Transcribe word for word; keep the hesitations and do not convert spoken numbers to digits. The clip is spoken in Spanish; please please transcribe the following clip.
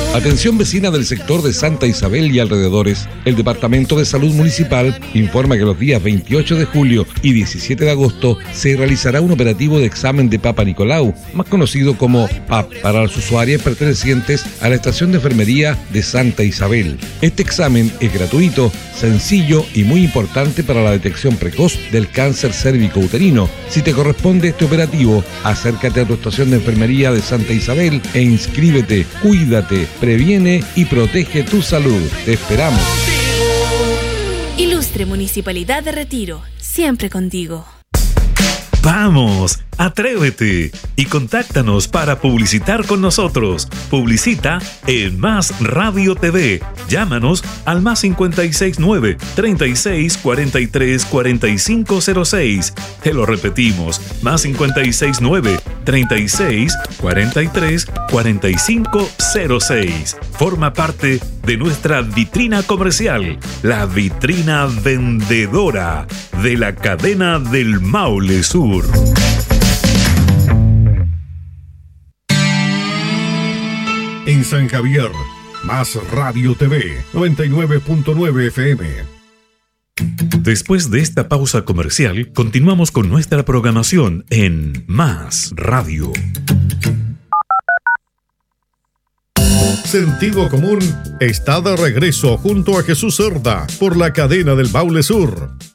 Atención vecina del sector de Santa Isabel y alrededores. El Departamento de Salud Municipal informa que los días veintiocho de julio y diecisiete de agosto se realizará un operativo de examen de Papa Nicolau, más conocido como P A P, para las usuarias pertenecientes a la estación de enfermería de Santa Isabel. Este examen es gratuito, sencillo y muy importante para la detección precoz del cáncer cérvico-uterino. Si te corresponde este operativo, acércate a tu estación de enfermería de Santa Isabel e inscríbete. Cuídate, previene y protege tu salud. Te esperamos. Ilustre Municipalidad de Retiro, siempre contigo. ¡Vamos! ¡Atrévete! Y contáctanos para publicitar con nosotros. Publicita en Más Radio T V. Llámanos al más cincuenta y seis nueve, treinta y seis, cuarenta y tres, cuarenta y cinco cero seis. Te lo repetimos, más cincuenta y seis nueve, treinta y seis, cuarenta y tres, cuarenta y cinco cero seis. Forma parte de nuestra vitrina comercial, la vitrina vendedora de la cadena del Maule Sur. En San Javier, Más Radio T V, noventa y nueve punto nueve F M. Después de esta pausa comercial, continuamos con nuestra programación en Más Radio. Sentido Común está de regreso junto a Jesús Cerda por la cadena del Maule Sur.